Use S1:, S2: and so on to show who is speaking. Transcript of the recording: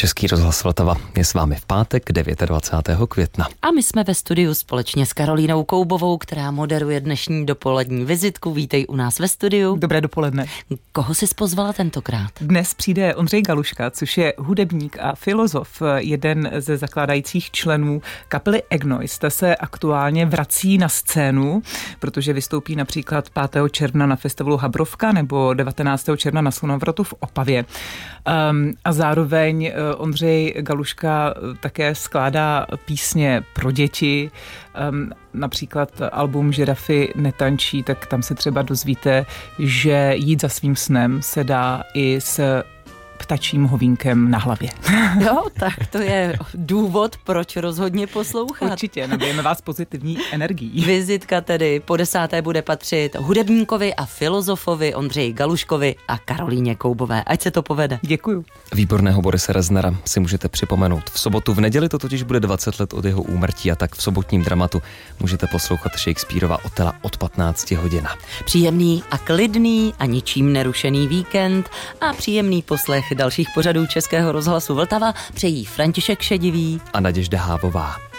S1: Český rozhlas Vltava je s vámi v pátek 29. května.
S2: A my jsme ve studiu společně s Karolínou Koubovou, která moderuje dnešní dopolední vizitku. Vítej u nás ve studiu.
S3: Dobré dopoledne.
S2: Koho jsi pozvala tentokrát?
S3: Dnes přijde Ondřej Galuška, což je hudebník a filozof, jeden ze zakládajících členů kapely Egnois. Ta se aktuálně vrací na scénu, protože vystoupí například 5. června na festivalu Habrovka nebo 19. června na Slunovratu v Opavě. A zároveň Ondřej Galuška také skládá písně pro děti, například album Žirafy netančí, tak tam se třeba dozvíte, že jít za svým snem se dá i s ptačím hovínkem na hlavě.
S2: Jo, tak to je důvod, proč rozhodně poslouchat.
S3: Určitě, nabijeme vás pozitivní energií.
S2: Vizitka tedy po 10. bude patřit hudebníkovi a filozofovi Ondřeji Galuškovi a Karolíně Koubové. Ať se to povede.
S3: Děkuju.
S1: Výborného Borise Reznera si můžete připomenout v sobotu. V neděli to totiž bude 20 let od jeho úmrtí a tak v sobotním dramatu můžete poslouchat Shakespearova Otela od 15 hodin.
S2: Příjemný a klidný a ničím nerušený víkend a příjemný poslech dalších pořadů Českého rozhlasu Vltava přejí František Šedivý
S1: a Naděžda Hávová.